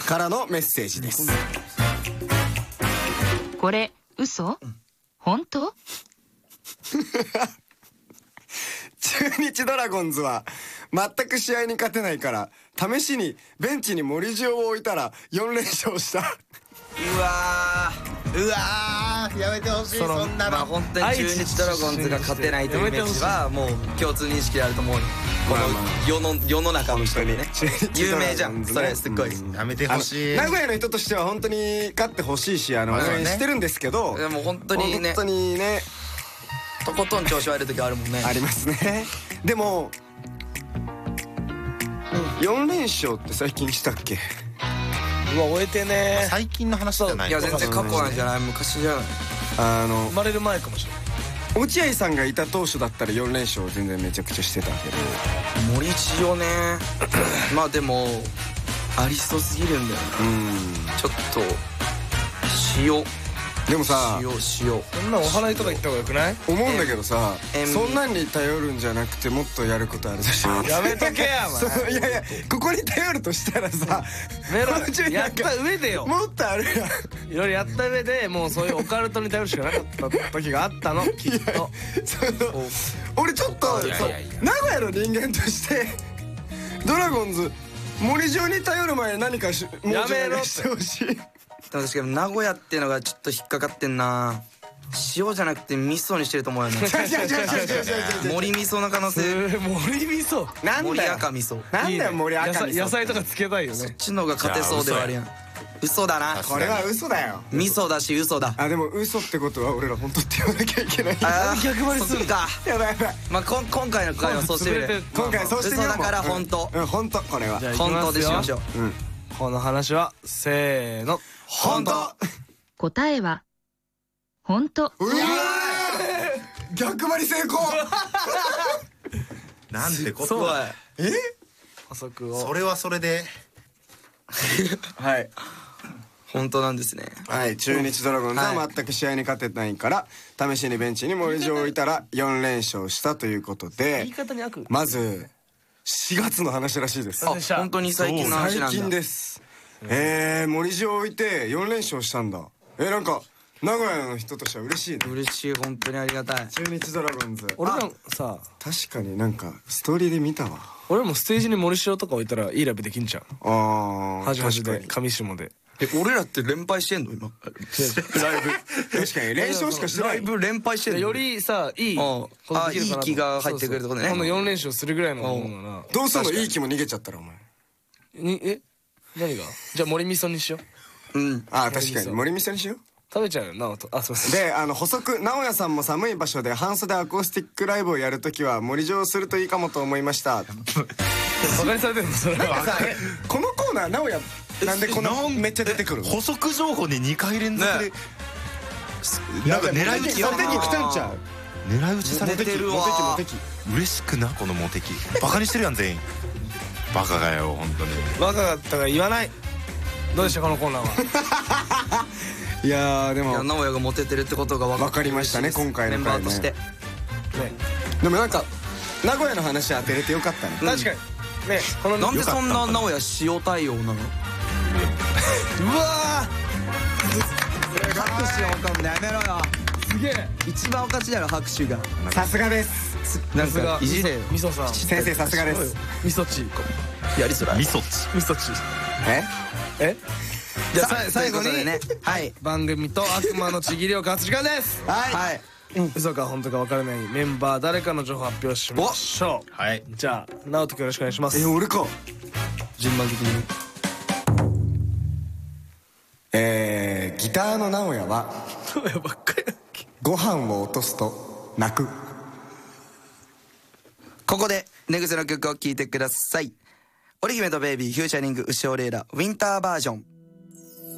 からのメッセージです。 これ嘘？本当？ 中日ドラゴンズは全く試合に勝てないから試しにベンチに森塩を置いたら4連勝した。 うわーやめてほしい。そんなの本当に中日ドラゴンズが勝てないというイメージはもう共通認識であると思う。この世の中の人にね有名じゃん。それすっごいやめてほしい。 名古屋の人としては本当に勝ってほしいし応援してるんですけど、 でも本当にねとことん調子悪い時あるもんね。 ありますね。でも4連勝って最近したっけ？ うわ終えてね。 最近の話じゃない。 いや全然過去なんじゃない、昔じゃない。 生まれる前かもしれない。 落合さんがいた当初だったら4連勝全然めちゃくちゃしてたけど、 森塩ねまあでもありそうすぎるんだよな。ちょっと塩でもさそんなお祓いとか行った方がよくない？ 思うんだけどさ、そんなんに頼るんじゃなくてもっとやることあるでしょ。 やめとけやお前。 いやいやここに頼るとしたらさやった上でよ。 もっとあるやん。 いろいろやった上でもうそういうオカルトに頼るしかなかった時があったのきっと。 俺ちょっと名古屋の人間としてドラゴンズ森塩に頼る前に何かもうちょいしてほしい。 でも確かに名古屋っていうのがちょっと引っかかってんな。塩じゃなくて味噌にしてると思うよね。森味噌の可能性。 森味噌森赤味噌。 なんだよ森赤味噌。 野菜とかつけたいよね。 そっちのが勝てそうではあるやん。嘘だな。 これは嘘だよ。 味噌だし嘘だ。 あでも嘘ってことは俺ら本当って言わなきゃいけない。 逆張りするか。 やばいやばい。 まあ今回の回はそうしてみる。 今回そうしてみよう。 嘘だから本当。 本当これは本当でしましょう。 この話はせーの本当。 答えは本当。 うわ逆張り成功。 なんてことは。 補足を。 それはそれではい。 本当なんですね。 はい、中日ドラゴンズは全く試合に勝てないから試しにベンチに森塩を置いたら4連勝したということで、 言い方に悪。 まず4月の話らしいです。 あ本当に最近の話なんだ。 最近です。森塩を置いて4連勝したんだ。なんか名古屋の人としては嬉しいね。 嬉しい、本当にありがたい。 中日ドラゴンズ。 俺らさ確かになんかストーリーで見たわ。 俺もステージに森塩とか置いたらいいライブできんじゃん。端々で上下で。 俺らって連敗してんの今。 ライブ確かに連勝しかしてない。 ライブ連敗してんの。 よりさいいいい気が入ってくるとこね。 今度4連勝するぐらいのものなら。 どうすんの？いい気も逃げちゃったらお前。 何が？じゃあ森味噌にしよう。確かに森味噌にしよう。 食べちゃうよなおと。すいません。 で補足、直哉さんも寒い場所で半袖アコースティックライブをやるときは森塩をするといいかもと思いました。バカにされてるのそれは。 このコーナー直哉なんでこのめっちゃ出てくるの？ 補足情報で2回連続でなんか狙い撃ちモテキ来たんちゃう？ 狙い撃ちされてるわ。 モテキ嬉しくなこのモテキ。バカにしてるやん全員。バカがよ本当に。 バカだったから言わない。どうでしたこのコーナーは。 いやでも直哉がモテてるってことが分かりましたね今回のメンバーとして。 でもなんか名古屋の話当てれてよかったね。 確かにね。このなんでそんな直哉塩対応なの？うわ拍手をかむのやめろよ。すげえ一番おかしいだろ拍手が。 さすがです。 なんかいじれよみそさん先生さすがです。 みそちやりづらい。 みそちじゃあ最後にね番組と悪魔のちぎりを勝つ時間です。 はい嘘か本当か分からないメンバー誰かの情報発表しましょう。 はい。 じゃあ直人君よろしくお願いします。 俺か。 順番的にギターの直哉はご飯を落とすと泣く。 ここで寝癖の曲を聴いてください。織姫とベイビーフューチャリングウシオレーラウィンターバージョン。